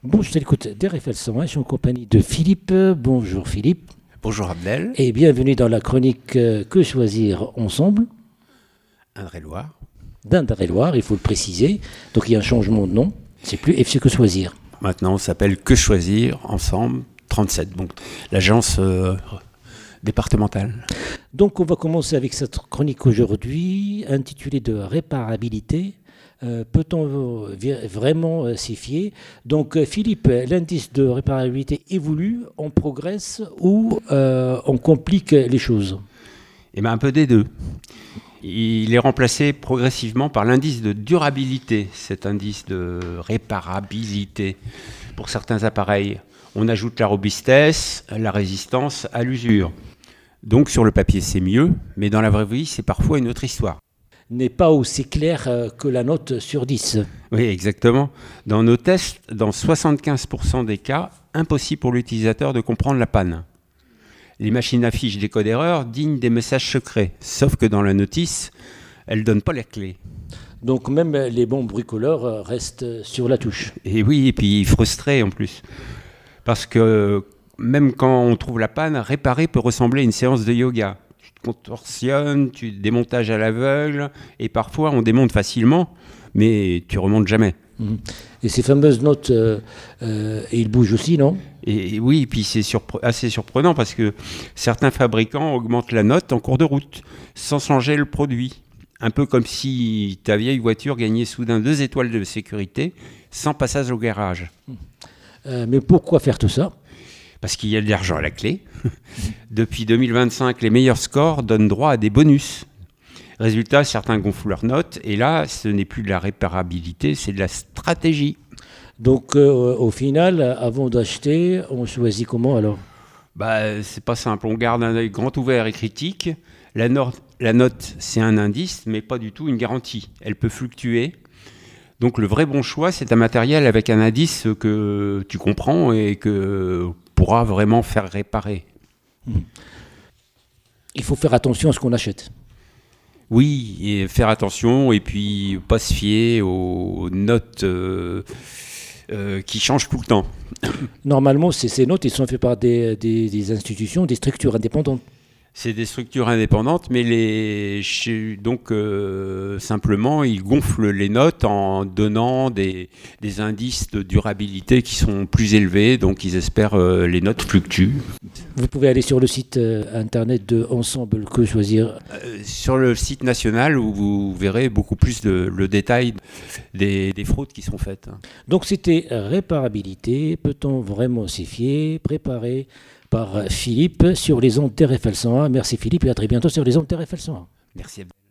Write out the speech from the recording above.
Bon, je t'écoute d'RFL 101, je suis en compagnie de Philippe. Bonjour Philippe. Bonjour Abdel. Et bienvenue dans la chronique Que choisir ensemble Indre-et-Loire. d'Indre-et-Loire, il faut le préciser. Donc il y a un changement de nom, c'est plus FC Que choisir. Maintenant, on s'appelle Que choisir ensemble 37, donc l'agence départementale. Donc on va commencer avec cette chronique aujourd'hui, intitulée de réparabilité. Peut-on vraiment s'y fier? Donc Philippe, l'indice de réparabilité évolue, on progresse ou on complique les choses? Et bien un peu des deux. Il est remplacé progressivement par l'indice de durabilité, cet indice de réparabilité. Pour certains appareils, on ajoute la robustesse, la résistance à l'usure. Donc sur le papier c'est mieux, mais dans la vraie vie c'est parfois une autre histoire. N'est pas aussi clair que la note sur 10. Oui, exactement. Dans nos tests, dans 75% des cas, impossible pour l'utilisateur de comprendre la panne. Les machines affichent des codes erreurs dignes des messages secrets, sauf que dans la notice, elles ne donnent pas les clés. Donc même les bons bricoleurs restent sur la touche. Et oui, et puis frustrés en plus. Parce que même quand on trouve la panne, réparer peut ressembler à une séance de yoga. Tu te contorsionnes, tu démontages à l'aveugle, et parfois on démonte facilement, mais tu remontes jamais. Et ces fameuses notes, ils bougent aussi, non? Et oui, et puis c'est assez surprenant parce que certains fabricants augmentent la note en cours de route, sans changer le produit. Un peu comme si ta vieille voiture gagnait soudain 2 étoiles de sécurité, sans passage au garage. Mais pourquoi faire tout ça? Parce qu'il y a de l'argent à la clé. Depuis 2025, les meilleurs scores donnent droit à des bonus. Résultat, certains gonflent leurs notes, et là, ce n'est plus de la réparabilité, c'est de la stratégie. Donc au final, avant d'acheter, on choisit comment alors? C'est pas simple, on garde un œil grand ouvert et critique. La note, c'est un indice, mais pas du tout une garantie. Elle peut fluctuer. Donc le vrai bon choix, c'est un matériel avec un indice que tu comprends et que pourra vraiment faire réparer. Il faut faire attention à ce qu'on achète. Oui, et faire attention et puis pas se fier aux notes qui changent tout le temps. Normalement, Ces notes, ils sont faits par des institutions, des structures indépendantes. C'est des structures indépendantes, mais simplement, ils gonflent les notes en donnant des indices de durabilité qui sont plus élevés, donc ils espèrent les notes fluctuent. Vous pouvez aller sur le site internet de Ensemble Que choisir. Sur le site national, où vous verrez beaucoup plus le détail des fraudes qui sont faites. Donc c'était réparabilité, peut-on vraiment s'y fier, préparé par Philippe sur les ondes RFL 101. Merci Philippe et à très bientôt sur les ondes RFL 101. Merci.